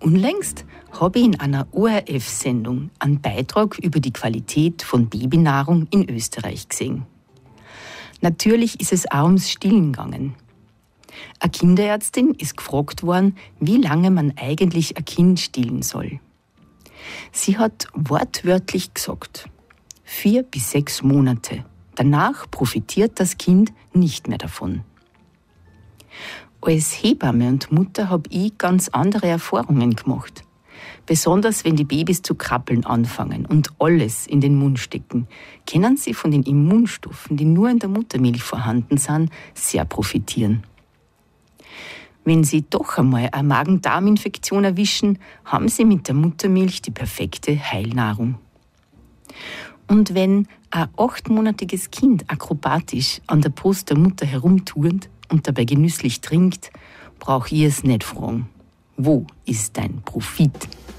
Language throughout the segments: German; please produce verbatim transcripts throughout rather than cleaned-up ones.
Unlängst habe ich in einer O R F-Sendung einen Beitrag über die Qualität von Babynahrung in Österreich gesehen. Natürlich ist es auch ums Stillen gegangen. Eine Kinderärztin ist gefragt worden, wie lange man eigentlich ein Kind stillen soll. Sie hat wortwörtlich gesagt, vier bis sechs Monate. Danach profitiert das Kind nicht mehr davon. Als Hebamme und Mutter habe ich ganz andere Erfahrungen gemacht. Besonders wenn die Babys zu krabbeln anfangen und alles in den Mund stecken, können sie von den Immunstoffen, die nur in der Muttermilch vorhanden sind, sehr profitieren. Wenn sie doch einmal eine Magen-Darm-Infektion erwischen, haben sie mit der Muttermilch die perfekte Heilnahrung. Und wenn ein achtmonatiges Kind akrobatisch an der Brust der Mutter herumturnt und dabei genüsslich trinkt, brauche ich es nicht fragen. Wo ist dein Profit?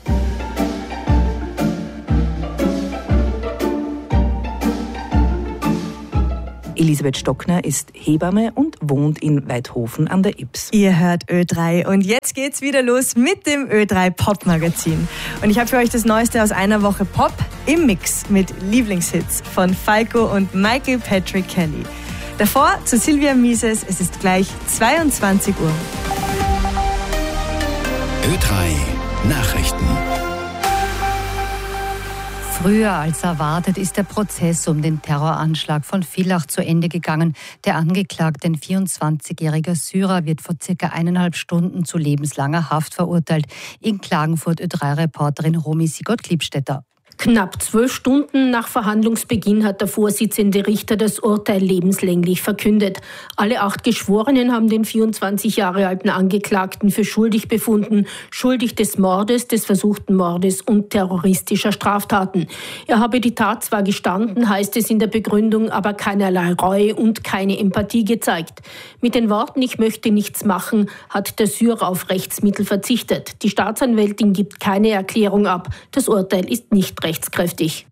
Elisabeth Stockner ist Hebamme und wohnt in Weidhofen an der Ybbs. Ihr hört Ö drei und jetzt geht's wieder los mit dem Ö drei Pop Magazin. Und ich habe für euch das Neueste aus einer Woche Pop im Mix mit Lieblingshits von Falco und Michael Patrick Kelly. Davor zu Silvia Mises, es ist gleich zweiundzwanzig Uhr. Ö drei Nachrichten. Früher als erwartet ist der Prozess um den Terroranschlag von Villach zu Ende gegangen. Der Angeklagte, ein vierundzwanzigjähriger Syrer, wird vor circa eineinhalb Stunden zu lebenslanger Haft verurteilt. In Klagenfurt Ö drei Reporterin Romy Sigurd-Kliebstetter. Knapp zwölf Stunden nach Verhandlungsbeginn hat der Vorsitzende Richter das Urteil lebenslänglich verkündet. Alle acht Geschworenen haben den vierundzwanzig Jahre alten Angeklagten für schuldig befunden, schuldig des Mordes, des versuchten Mordes und terroristischer Straftaten. Er habe die Tat zwar gestanden, heißt es in der Begründung, aber keinerlei Reue und keine Empathie gezeigt. Mit den Worten „Ich möchte nichts machen“ hat der Syrer auf Rechtsmittel verzichtet. Die Staatsanwältin gibt keine Erklärung ab. Das Urteil ist nicht rechtskräftig.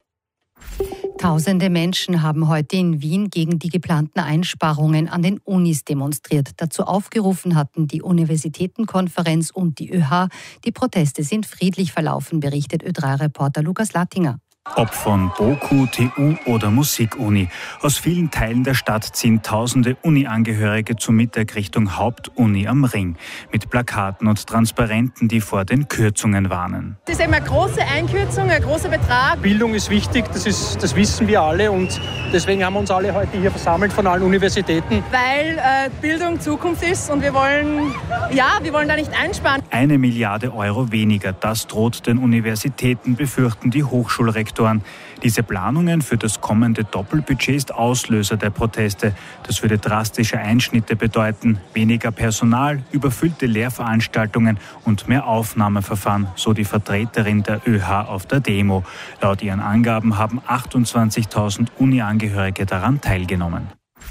Tausende Menschen haben heute in Wien gegen die geplanten Einsparungen an den Unis demonstriert. Dazu aufgerufen hatten die Universitätenkonferenz und die Ö H. Die Proteste sind friedlich verlaufen, berichtet Ö drei Reporter Lukas Lattinger. Ob von BOKU, T U oder Musikuni. Aus vielen Teilen der Stadt ziehen tausende Uni-Angehörige zum Mittag Richtung Hauptuni am Ring. Mit Plakaten und Transparenten, die vor den Kürzungen warnen. Das ist eben eine große Einkürzung, ein großer Betrag. Bildung ist wichtig, das, ist, das wissen wir alle. Und deswegen haben wir uns alle heute hier versammelt von allen Universitäten. Weil äh, Bildung Zukunft ist und wir wollen, ja, wir wollen da nicht einsparen. Eine Milliarde Euro weniger, das droht den Universitäten, befürchten die Hochschulrektoren. Diese Planungen für das kommende Doppelbudget ist Auslöser der Proteste. Das würde drastische Einschnitte bedeuten, weniger Personal, überfüllte Lehrveranstaltungen und mehr Aufnahmeverfahren, so die Vertreterin der Ö H auf der Demo. Laut ihren Angaben haben achtundzwanzigtausend Uni-Angehörige daran teilgenommen.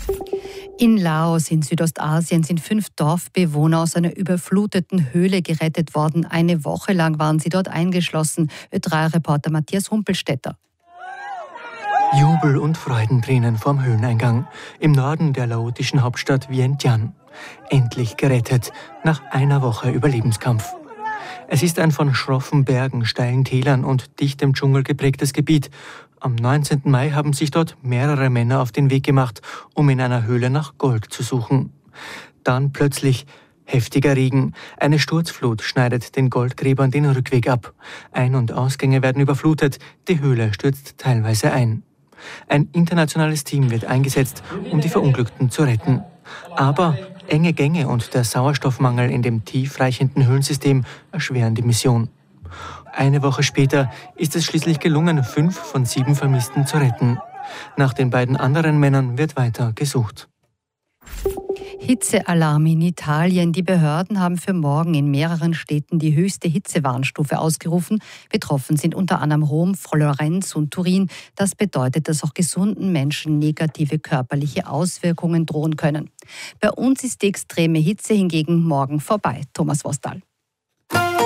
In Laos in Südostasien sind fünf Dorfbewohner aus einer überfluteten Höhle gerettet worden. Eine Woche lang waren sie dort eingeschlossen. Ö drei Reporter Matthias Humpelstädter. Jubel und Freudentränen vorm Höhleneingang im Norden der laotischen Hauptstadt Vientiane. Endlich gerettet, nach einer Woche Überlebenskampf. Es ist ein von schroffen Bergen, steilen Tälern und dichtem Dschungel geprägtes Gebiet. Am neunzehnten Mai haben sich dort mehrere Männer auf den Weg gemacht, um in einer Höhle nach Gold zu suchen. Dann plötzlich heftiger Regen. Eine Sturzflut schneidet den Goldgräbern den Rückweg ab. Ein- und Ausgänge werden überflutet. Die Höhle stürzt teilweise ein. Ein internationales Team wird eingesetzt, um die Verunglückten zu retten. Aber enge Gänge und der Sauerstoffmangel in dem tiefreichenden Höhlensystem erschweren die Mission. Eine Woche später ist es schließlich gelungen, fünf von sieben Vermissten zu retten. Nach den beiden anderen Männern wird weiter gesucht. Hitzealarm in Italien. Die Behörden haben für morgen in mehreren Städten die höchste Hitzewarnstufe ausgerufen. Betroffen sind unter anderem Rom, Florenz und Turin. Das bedeutet, dass auch gesunden Menschen negative körperliche Auswirkungen drohen können. Bei uns ist die extreme Hitze hingegen morgen vorbei. Thomas Vostal.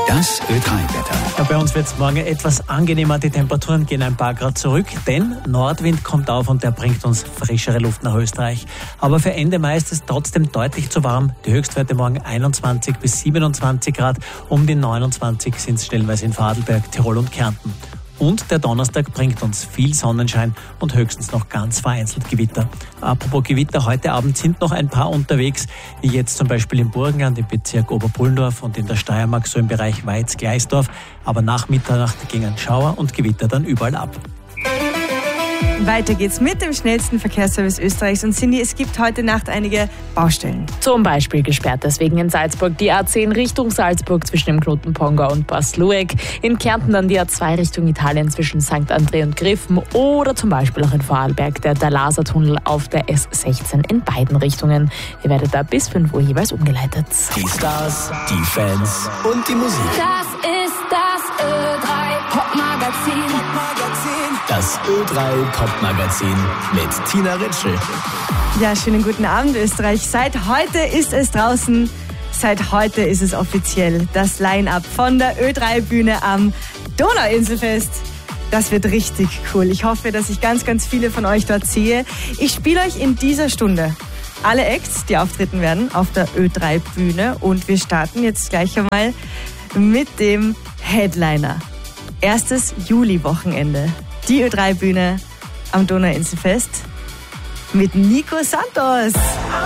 Das Ö drei Wetter. Ja, bei uns wird es morgen etwas angenehmer. Die Temperaturen gehen ein paar Grad zurück, denn Nordwind kommt auf und der bringt uns frischere Luft nach Österreich. Aber für Ende Mai ist es trotzdem deutlich zu warm. Die Höchstwerte morgen einundzwanzig bis siebenundzwanzig Grad. Um die neunundzwanzig sind es stellenweise in Vorarlberg, Tirol und Kärnten. Und der Donnerstag bringt uns viel Sonnenschein und höchstens noch ganz vereinzelt Gewitter. Apropos Gewitter, heute Abend sind noch ein paar unterwegs, wie jetzt zum Beispiel im Burgenland, im Bezirk Oberpullendorf und in der Steiermark, so im Bereich Weiz-Gleisdorf. Aber nach Mitternacht gingen Schauer und Gewitter dann überall ab. Weiter geht's mit dem schnellsten Verkehrsservice Österreichs. Und Cindy, es gibt heute Nacht einige Baustellen. Zum Beispiel gesperrt deswegen in Salzburg die A zehn Richtung Salzburg zwischen dem Knoten Pongau und Bastlueck. In Kärnten dann die A zwei Richtung Italien zwischen Sankt André und Griffen. Oder zum Beispiel auch in Vorarlberg der Dalaser-Tunnel auf der S sechzehn in beiden Richtungen. Ihr werdet da bis fünf Uhr jeweils umgeleitet. Die Stars, die Fans und die Musik. Das ist das Ö drei Pop-Magazin. Das Ö drei Pop-Magazin mit Tina Ritschl. Ja, schönen guten Abend Österreich. Seit heute ist es draußen, seit heute ist es offiziell das Line-Up von der Ö drei Bühne am Donauinselfest. Das wird richtig cool. Ich hoffe, dass ich ganz, ganz viele von euch dort sehe. Ich spiele euch in dieser Stunde alle Acts, die auftreten werden auf der Ö drei Bühne. Und wir starten jetzt gleich einmal mit dem Headliner. Erstes Juli-Wochenende. Die Ö drei Bühne am Donauinselfest mit Nico Santos.